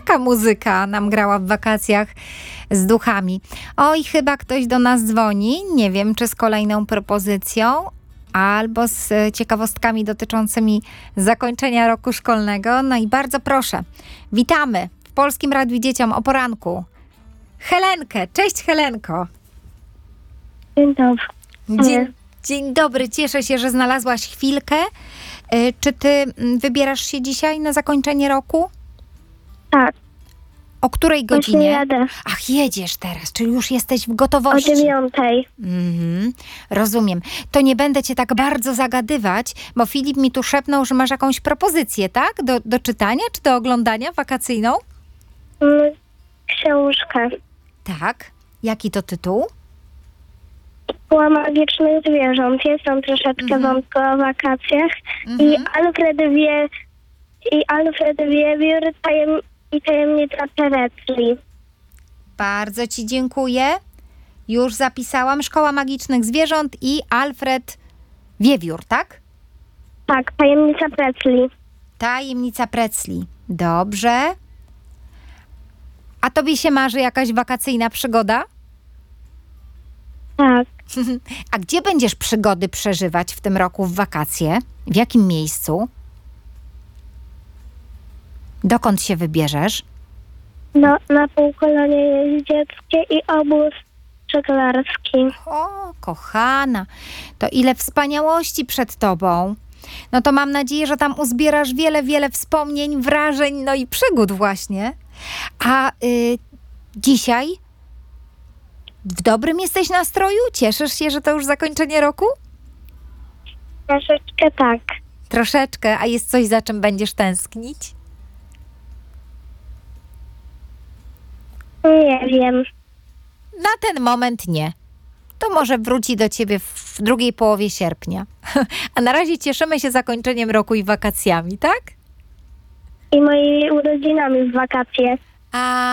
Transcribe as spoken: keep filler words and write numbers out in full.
Taka muzyka nam grała w wakacjach z duchami. Oj, chyba ktoś do nas dzwoni. Nie wiem, czy z kolejną propozycją, albo z ciekawostkami dotyczącymi zakończenia roku szkolnego. No i bardzo proszę, witamy w Polskim Radiu Dzieciom o poranku Helenkę. Cześć, Helenko. Dzień dobry. Dzień, dzień dobry, cieszę się, że znalazłaś chwilkę. Y, Czy ty mm, wybierasz się dzisiaj na zakończenie roku? Tak, O której właśnie godzinie? jadę Ach, jedziesz teraz, czyli już jesteś w o gotowości. dziewiątej. Mhm, rozumiem. To nie będę cię tak bardzo zagadywać, bo Filip mi tu szepnął, że masz jakąś propozycję, tak? Do, do czytania czy do oglądania wakacyjną? Mm, Książkę. Tak. Jaki to tytuł? Szkoła magicznych zwierząt. Jestem troszeczkę Mhm. wątko o wakacjach. Mhm. I Alfred wie... I Alfred Wiewiór tajem, i tajemnica Perecli. Bardzo ci dziękuję. Już zapisałam. Szkoła Magicznych Zwierząt i Alfred Wiewiór, tak? Tak, tajemnica Perecli. Tajemnica Pretzli. Dobrze. A tobie się marzy jakaś wakacyjna przygoda? Tak. A gdzie będziesz przygody przeżywać w tym roku w wakacje? W jakim miejscu? Dokąd się wybierzesz? No, na półkolonie jeździeckie i obóz żeglarski. O, kochana, to ile wspaniałości przed tobą. No to mam nadzieję, że tam uzbierasz wiele, wiele wspomnień, wrażeń, no i przygód właśnie. A y, dzisiaj w dobrym jesteś nastroju? Cieszysz się, że to już zakończenie roku? Troszeczkę tak. Troszeczkę. A jest coś, za czym będziesz tęsknić? Nie wiem. Na ten moment nie. To może wróci do ciebie w drugiej połowie sierpnia. A na razie cieszymy się zakończeniem roku i wakacjami, tak? I moimi urodzinami w wakacje. A